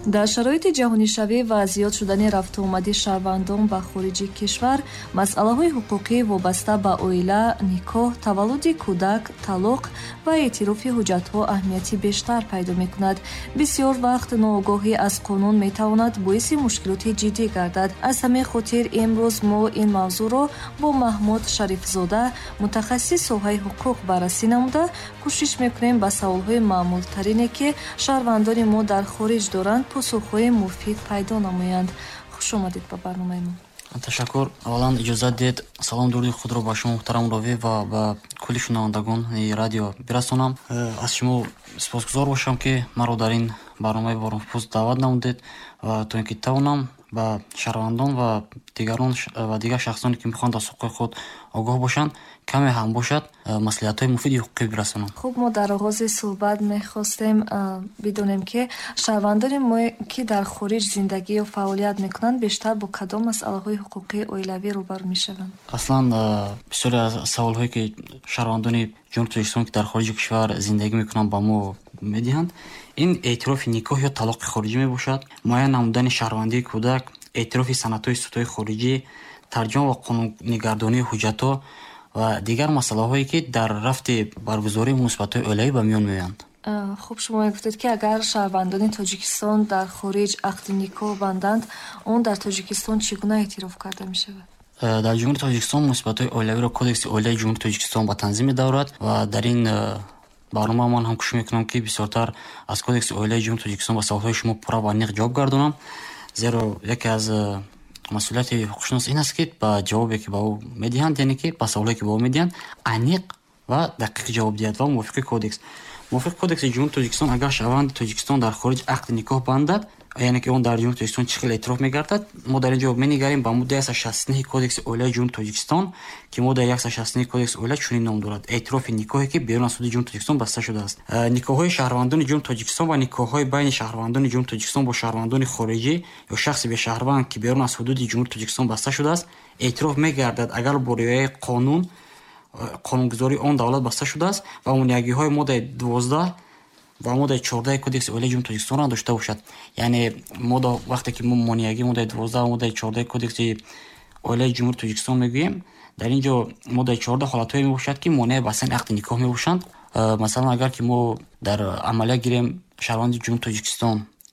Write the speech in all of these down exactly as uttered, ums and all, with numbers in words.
дар шароити ҷаҳонишавӣ ва зиёд шудани рафтуомади шаҳрвандон ба хориҷи кишвар, масъалаҳои ҳуқуқӣ вобаста ба оила, никоҳ, таваллуди кӯдак, талоқ ва эътирофи ҳуҷҷатҳо аҳамияти бештар пайдо мекунад. бисёр вақт ноогоҳӣ аз қонун метавонад боиси мушкилоти ҷиддӣ гардад. аз ҳамин хотир имрӯз мо ин мавзӯъро бо Маҳмуд Шарифзода, мутахассис соҳаи ҳуқуқ баррасӣ намуда, кӯшиш мекунем ба саволҳои маъмултарине ки шаҳрвандони мо дар хориҷ доранд посухҳои муфид пайдо намоянд. хуш омадед ба барномаи мо. ташаккур. аввалан иҷозат дед салом дуруди худро ба шумо муҳтарам равӣ ва ба кулли шунавандагони радио бирасонам. аз шумо сипосгузор бошам ки маро дар ин барномаи Борнфуз даъват намудед ва то ин ки тавонам ба шаҳрвандон ва дигарон ва дигар шахсоне ки мехоҳанд аз ҳуқуқи худ огоҳ бошанд, каме ҳам бошад, маслиҳатҳои муфиди ҳуқуқӣ бирасонам. хуб, мо дар оғози суҳбат мехостем бидонем ки шаҳрвандони мо ки дар хориҷ зиндагӣ ё фаъолият мекунанд, бештар бо кадом масъалаҳои ҳуқуқии оилавӣ рӯбарӯ мешаванд? аслан бисёре аз саволҳое ки шаҳрвандони ҷумҳурии Тоҷикистон ки дар хориҷи кишвар зиндагӣ мекунанд ба мо медиҳанд, ин эътирофи никоҳ ё талоқи хориҷӣ мебошад, муайян намудани шаҳрвандии кӯдак, эътирофи санадҳои судҳои хориҷӣ, тарҷума ва қонунгардонии ҳуҷҷатҳо ва дигар масъалаҳое ки дар рафти баргузории муносибатҳои оилавӣ ба миён меоянд. хуб, шумо мегуфтед ки агар шаҳрвандони Тоҷикистон дар хориҷ ақди никоҳ банданд, он дар Тоҷикистон чӣ гуна эътироф карда мешавад? дар ҷумҳурии Тоҷикистон муносибатҳои оилавиро Кодекси оилаи ҷумҳурии Тоҷикистон ба танзим медаврад ва дар ин барнома ман ҳам кӯшиш мекунам ки бисёртар аз Кодекси оилаи ҷумҳурии Тоҷикистон ба саволҳои шумо пурра ва ниқ ҷавоб гардонам, зеро яке аз масъулияти ҳуқуқшинос ин аст ки ба ҷавобе ки ба ӯ медиҳанд, яъне ки ба саволҳое ки ба ӯ медиҳанд, аниқ ва дақиқ ҷавоб диҳад ва мувофиқи кодекс. мувофиқи Кодекси ҷумҳурии Тоҷикистон, агар шаҳрванди Тоҷикистон дар хориҷ ақди никоҳ бандад, яъне ки он дар ҷумҳурии Тоҷикистон чӣ хел эътироф мегардад, мо дар ин ҷо менигарем ба моддаи яксад шасту нӯҳ Кодекси оилаи ҷумҳурии Тоҷикистон, ки моддаи яксад шасту нӯҳ Кодекси оила чунин ном дорад: эътирофи никоҳе ки берун аз ҳудуди ҷумҳурии Тоҷикистон баста шудааст. никоҳҳои шаҳрвандони ҷумҳурии Тоҷикистон ва никоҳҳои байни шаҳрвандони ҷумҳурии Тоҷикистон бо шаҳрвандони хориҷӣ ё шахси бешаҳрванд ки берун аз ҳудуди ҷумҳурии Тоҷикистон баста шудааст, эътироф мегардад агар бо риояи қонун қонунгузории он давлат баста шудааст ва монеагиҳои моддаи дувоздаҳ ва моддаи чордаҳи Кодекси оилаи ҷумҳурии Тоҷикистонро дошта бошад. Яъне модда вақте ки мо монеагии моддаи дувоздаҳ ва моддаи чордаҳи Кодекси оилаи ҷумҳурии Тоҷикистон мегӯем, дар ин ҷо моддаи чордаҳ ҳолатҳое мебошад ки монеъ бастани ақди никоҳ мебошанд. масалан агар ки мо дар амалия гирем шаҳрванди ҷумҳурии Тоҷикистон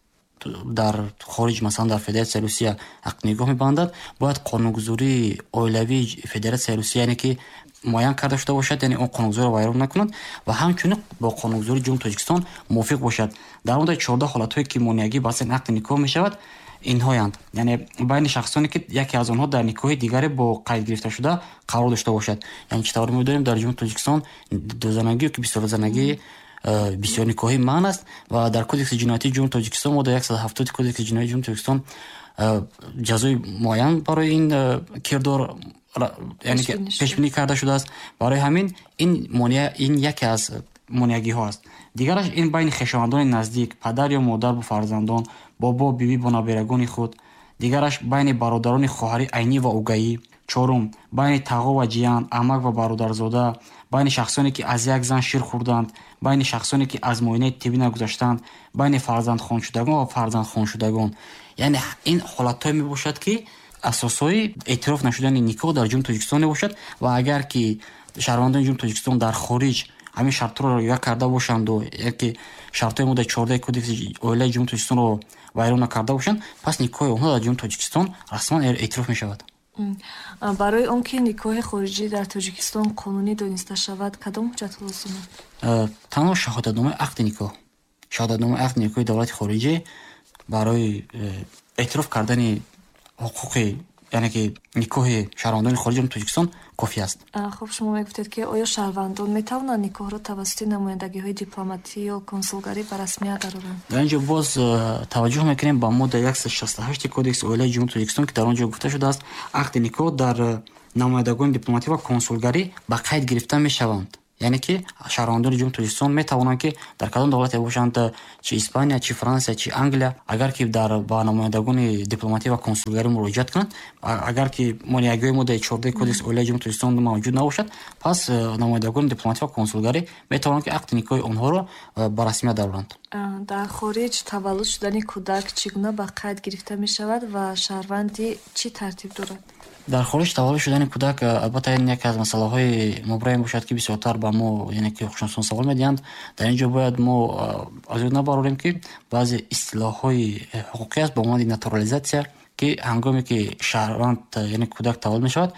дар хориҷ, масалан дар Федератсияи Русия ақди никоҳ мебандад, бояд қонунгузории оилавии Федератсияи Русия, яъне ки муайян карда шуда бошад, яъне он қонунгузориро вайрон накунад ва ҳамчунин бо қонунгузории ҷумҳурии Тоҷикистон мувофиқ бошад. дар моддаи чордаҳ ҳолатҳое ки монеагӣ бастани ақди никоҳ мешавад, инҳоянд: яъне байни шахсоне ки яке аз онҳо дар никоҳи дигаре бо қайд гирифта шуда қарор дошта бошад. яъне чӣ тавр медонем дар ҷумҳурии Тоҷикистон дузанагӣ ки бисёрзанагӣ бисёр никоҳи маън аст ва дар Кодекси ҷиноятии ҷумҳурии Тоҷикистон моддаи яксад ҳафтод Кодекси ҷиноятии ҷумҳурии Тоҷикистон ҷазои муайян барои ин кирдор яъне ки пешбинӣ карда шудааст. барои ҳамин ин монеа ин яке аз монеагиҳо аст. дигараш ин байни хешовандони наздик, падар ё модар бо фарзандон, бобо бибӣ бо наберагони худ. дигараш байни бародарони хоҳарӣ айнӣ ва угаӣ. чорум, байни тағо ва ҷиян, амак ва бародарзода, байни шахсоне ки аз як зан шир хӯрданд, байни шахсоне ки аз муоинаи тиббӣ нагузаштанд, байни фарзандхоншудагон ва фарзандхоншудагон. яъне ин ҳолатҳое мебошад ки асосҳои эътироф нашудани никоҳ дар ҷумҳурии Тоҷикистон мебошад ва агар ки шаҳрвандони ҷумҳурии Тоҷикистон дар хориҷ ҳамин шартҳоро риоя карда бошанд ё яки шартҳои моддаи чордаҳи Кодекси оилаи ҷумҳурии Тоҷикистонро вайрон накарда бошанд, пас никоҳи онҳо дар ҷумҳурии Тоҷикистон расман эътироф мешавад. барои он ки никоҳи хориҷӣ дар Тоҷикистон қонунӣ дониста шавад, кадом ҳуҷҷатҳо лозиманд? танҳо шаҳодатномаи ақди никоҳ шаҳодатномаи ақди никоҳи давлати хориҷӣ барои эътироф кардани ҳуқуқи, яъне ки никоҳи шаҳрвандони хориҷи Тоҷикистон кофӣ аст. хуб, шумо мегуфтед ки оё шаҳрвандон метавонанд никоҳро тавассути намояндагиҳои дипломатӣ ё консулгарӣ ба расмият дароранд? дар ин ҷо боз таваҷҷӯҳ мекунем ба моддаи яксад шасту ҳашт Кодекси оилаи ҷумҳурии Тоҷикистон, ки дар он ҷо гуфта шудааст ақди никоҳ дар намояндагони дипломатӣ ва консулгарӣ ба қайд гирифта мешаванд. یعنی که شهروندان جمهوری تاجیکستان میتوانند که در کدام دولت باشند، چه اسپانیا، چه فرانسه، چه انگلیس، اگر که در با نمایندگان دیپلماتی و کنسولگری مراجعت کنند، اگر که مانیگی ماده چهارده کدکس اولیای جمهوری تاجیکستان موجود نباشد، پس نمایندگان دیپلماتی و کنسولگری میتوانند که عقد نکاح آنها را به رسمیت درآورند. در خارج تولد شدن کودک چگونه به قید گرفته می شود و شهروندی چی ترتیب دارد؟ در خارج تولد شدن کودک البته این یک از مسائل های مبرم باشد که بسیارتر با ما یعنی که حقوقشناسان سوال می‌دهند. در اینجا باید ما از یاد نبریم که بعضی اصطلاح های حقوقی است با مانند ناتورالیزاسیون که هنگامی که شهروند یعنی کودک تولد می شود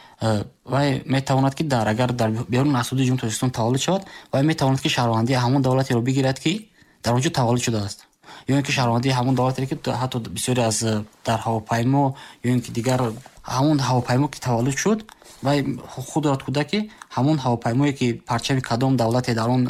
و میتواند که در اگر در بیرون از حدود جمهوری تاجیکستان تولد شود و میتواند که شهروندی همون دولتی را بگیرد که در اونجا تولد شده است، یا اینکه شهروندی همون دولتی که حتی بسیاری از در هواپیما یا اینکه دیگر همون هواپیما که تولد شد و خود دارد کودک همون هواپیمایی که پرچم کدام دولت در آن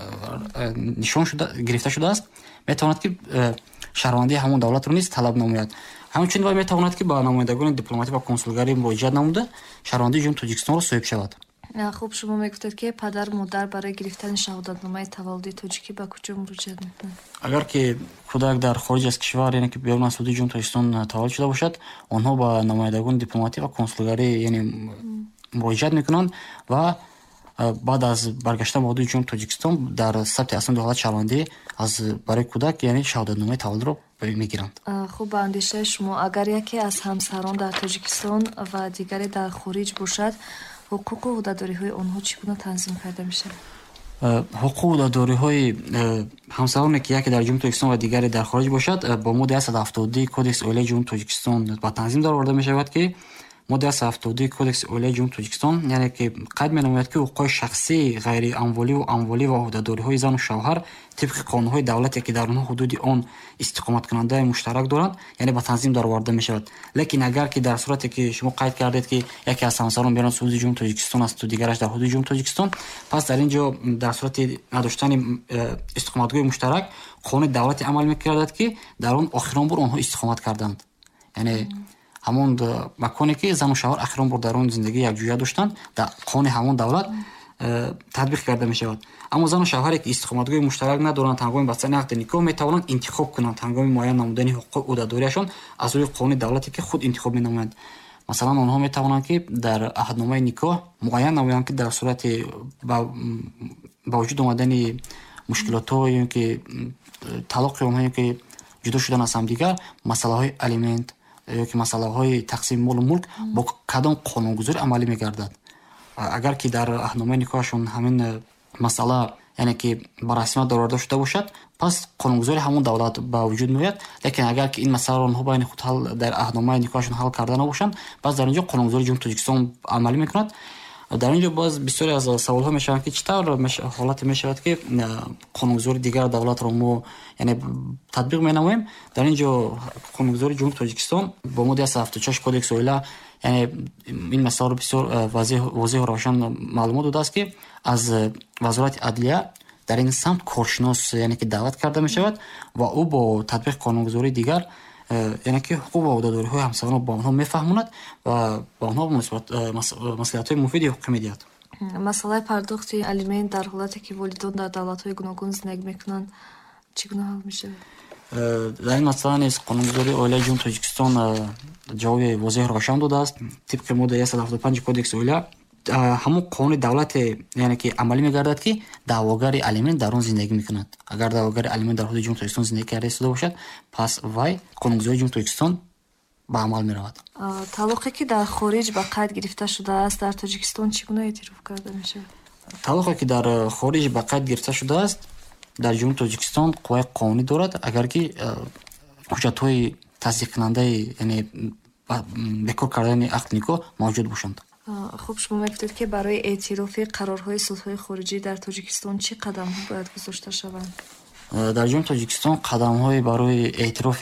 نشان شده گرفته شده است میتواند که شهروندی همون دولت رو نیز طلب نماید. همچنین وای میتواند که با نمایندگان دیپلماتی و کنسولگری مراجعت نموده شهروندی جمهوری تاجیکستان را صاحب شود. خوب، شما میگفتید که پدر مادر برای گرفتن شهادتنامه تولد تاجیکی به کجا مراجعه میکنند؟ اگر که کودک در خارج از کشور یعنی که بیرون از حدود جمهوری تاجیکستان تولد شده باشد، آنها با نمایندگان دیپلماتی و کنسولگری یعنی مراجعت میکنند و بعد از برگشتن به حدود جمهوری تاجیکستان در ثبت اسناد حالت شهروندی از برای کودک یعنی شهادتنامه تولد را میگیرند. خوب، به اندیشه شما اگر یکی از همسران در تاجیکستان و دیگری در خارج باشد، حقوق و عهده‌داری های آنها چگونه تنظیم کرده میشه؟ حقوق و عهده‌داری های همسرانی که یکی در جمهوری تاجیکستان و دیگری در خارج باشد با ماده صد و هفتاد کدکس اولیای جمهوری تاجیکستان با تنظیم درآورده می شود که ماده صد و هفتاد کدکس اولیای جمهوری تاجیکستان یعنی که قید می‌نماید که حقوق شخصی، غیر اموالی و اموالی و عهده‌داری های زن و شوهر طبق قانون‌های دولتی که در آنها حدود آن استقامت کننده مشترک دارند یعنی با تنظیم درآورده می‌شود. لیکن اگر که در صورتی که شما قید کردید که یکی از همسران بیرون از حدود جمهوری تاجیکستان است و دیگرش در حدود جمهوری تاجیکستان، پس در اینجا در صورت نداشتن استقامتگاه مشترک قانون دولتی عمل می‌کردد که در آن آخرین بار آنها استقامت کردند، یعنی همون مکانی که زن و شوهر اخیراً بر در اون زندگی یکجویه داشتند در قانون همون دولت تطبیق کرده می شود. اما زن و شوهری که استقامتگاه مشترک ندارند هنگام بستن عقد نکاح می توانند انتخاب کنند هنگام معین نمودن حقوق و عهده‌داریشان از روی قانون دولتی که خود انتخاب می نمایند. مثلا آنها می توانند که در عهدنامه نکاح معین نمایند که در صورت با, با وجود آمدن مشکلات یا که طلاق اونها که جدا شدن از هم دیگر مسئله های الیمنت یا که مسئله های تقسیم مال و ملک با کدام قانونگذاری عملی میگردد. اگر که در عهدنامه نکاحشون همین مسئله یعنی که با رسمیت درآورده شده باشد پس قانونگذاری همون دولت با وجود میاد، لیکن اگر که این مسئله رو بین خود حل در عهدنامه نکاحشون حل کرده نباشند پس در اینجا قانونگذاری جمهوری تاجیکستان عملی میکند. در اینجا باز بسیاری از سوال ها میشوند که چطور حالت میشود که قانونگذاری دیگر دولت رو ما یعنی تطبیق مینماییم. در اینجا قانونگذاری جمهوری تاجیکستان با ماده صد و هفتاد و شش کدکس اولیه یعنی این مسائل بسیار واضح واضح و روشن معلومات داده است که از وزارت عدلیه در این سمت کارشناس یعنی که دعوت کرده می شود و او با تطبیق قانونگذاری دیگر یعنی که حقوق و عهده‌داری های همسران با آنها میفهماند و با آنها مصلحت های مفیدی حقوقی میدهد. مسئله پرداخت الیمنت در حالتی که والدین در دولت‌های گوناگون زندگی میکنند چگونه حل میشه؟ در این مسئله نیز قانونگذاری اولیای جمهوری تاجیکستان جواب واضح روشن داده است. طبق ماده صد و هفتاد و پنج کدکس اولیه همون قانون دولت یعنی که عملی میگردد که دعواگر الیمنت در اون زندگی میکند. اگر دعواگر الیمنت در حدود جمهوری تاجیکستان زندگی کرده شده باشد پس وای قانونگذاری جمهوری تاجیکستان به عمل میرود. طلاقی که در خارج به قید گرفته شده است در تاجیکستان چگونه اعتراف کرده میشه؟ طلاقی که در خارج به قید گرفته شده است در جمهوری تاجیکستان قوای قانونی دارد اگر که حجت‌های تصدیق کننده یعنی بکار کردن عقد نکاح موجود باشند. خب، شما میگفتید که برای اعتراف قرارهای سودهای خارجی در تاجیکستان چه قدم ها باید گذاشته شوند؟ در جمهوری تاجیکستان قدم های برای اعتراف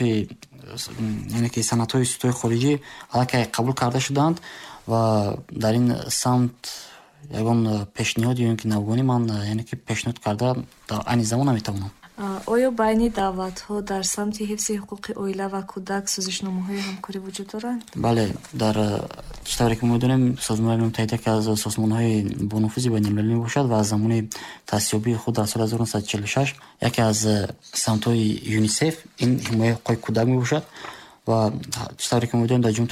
یعنی که سندهای سودهای خارجی البته قبول کرده شدند و در این سمت یگان پیشنهاد یعنی که نوگانی من یعنی که پیشنهاد کرده در این زمان نمیتونم. оё байни давлатҳо дар самти ҳифзи ҳуқуқи оила ва кӯдак сӯзишномаҳои ҳамкорӣ вуҷуд доранд? бале, дар чӣ тавре ки мо донем Созмони Милли Муттаҳида яке аз созмонҳои бонуфузи байналмилалӣ мебошад ва аз замони таъсисёбии худ дар соли ҳазору нӯҳсад и чилу шаш яке аз самтҳои ЮНИСЕФ ин ҳимояи ҳуқуқи кӯдак мебошад ва чӣ тавре ки мо донем дар ҷумҳурии